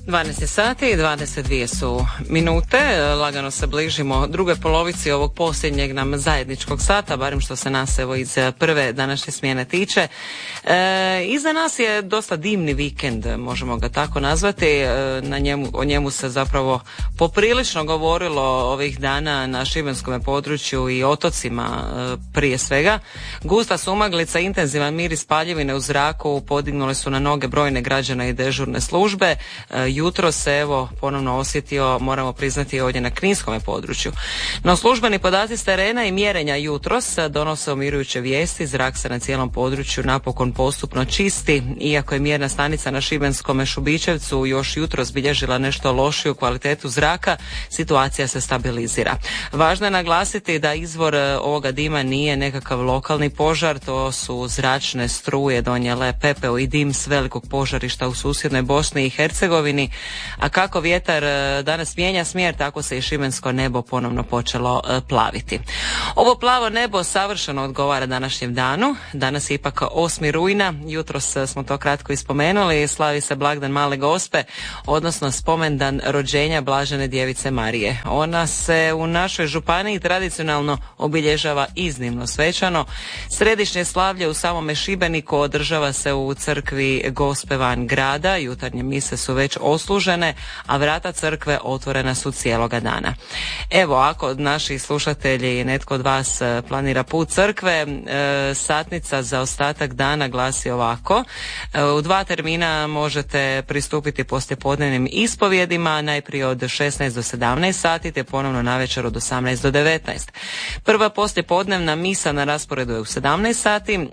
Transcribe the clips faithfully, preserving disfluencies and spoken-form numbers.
dvanaest sati i dvadeset dvije su minute, lagano se bližimo drugoj polovici ovog posljednjeg nam zajedničkog sata, barem što se nas evo iz prve današnje smjene tiče. E, iza nas je dosta dimni vikend, možemo ga tako nazvati, e, na njemu, o njemu se zapravo poprilično govorilo ovih dana na šibenskom području i otocima e, prije svega. Gusta sumaglica, intenzivan miris paljevine u zraku podignule su na noge brojne građane i dežurne službe. E, Jutro se evo ponovno osjetio, moramo priznati, ovdje na kninskom području. No službeni podaci s terena i mjerenja jutros donose umirujuće vijesti. Zrak se na cijelom području napokon postupno čisti, iako je mjerna stanica na Šibenskom Šubićevcu još jutros bilježila nešto lošiju kvalitetu zraka, situacija se stabilizira. Važno je naglasiti da izvor ovoga dima nije nekakav lokalni požar, to su zračne struje donijele pepeo i dim s velikog požarišta u susjednoj Bosni i Hercegovini. A kako vjetar danas mijenja smjer, tako se i šibensko nebo ponovno počelo plaviti. Ovo plavo nebo savršeno odgovara današnjem danu. Danas je ipak osmi rujna, jutros smo to kratko ispomenuli, slavi se blagdan Male Gospe, odnosno spomendan rođenja Blažene Djevice Marije. Ona se u našoj županiji tradicionalno obilježava iznimno svečano. Središnje slavlje u samome Šibeniku održava se u crkvi Gospe van grada, jutarnje mise su već oslužene, a vrata crkve otvorena su cijeloga dana. Evo, ako naši slušatelji i netko od vas planira put crkve, e, satnica za ostatak dana glasi ovako. E, u dva termina možete pristupiti poslijepodnevnim ispovjedima, najprije od šesnaest do sedamnaest sati, te ponovno navečer od osamnaest do devetnaest. Prva poslijepodnevna misa na rasporedu je u sedamnaest sati e,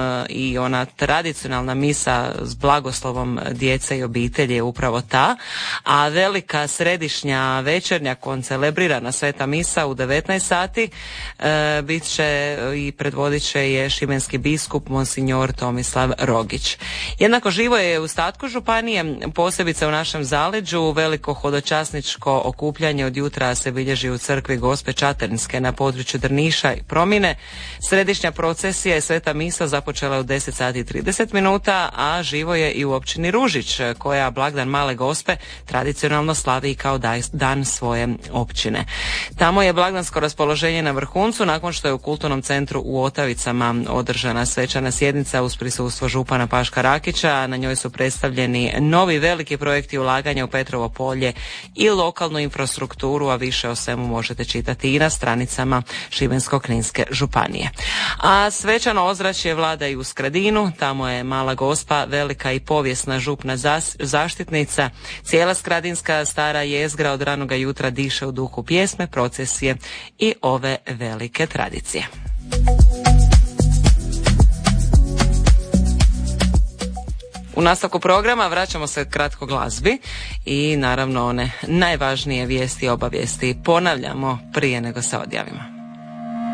i ona tradicionalna misa s blagoslovom djece i obitelji je upravo ta, a velika središnja večernja koncelebrirana sveta misa u devetnaest sati e, bit će i predvodit će je šibenski biskup Monsignor Tomislav Rogić. Jednako živo je u ostatku županije, posebice u našem zaleđu. Veliko hodočasničko okupljanje od jutra se bilježi u crkvi Gospe Čaternske na području Drniša i Promine. Središnja procesija i sveta misa započela u deset sati i trideset minuta, a živo je i u općini Ružić, koja blagdan Male Gospe tradicionalno slavi i kao dan svoje općine. Tamo je blagdansko raspoloženje na vrhuncu nakon što je u kulturnom centru u Otavicama održana svečana sjednica uz prisustvo župana Paška Rakića, a na njoj su predstavljeni novi veliki projekti ulaganja u Petrovo polje i lokalnu infrastrukturu, a više o svemu možete čitati i na stranicama Šibensko-kninske županije. A svečano ozračje vlada i u Skradinu, tamo je Mala Gospa velika i povijesna župna zaštitnica. Cijela skradinska stara jezgra od ranoga jutra diše u duhu pjesme, procesije i ove velike tradicije. U nastavku programa vraćamo se kratko glazbi i naravno one najvažnije vijesti i obavijesti ponavljamo prije nego se odjavimo.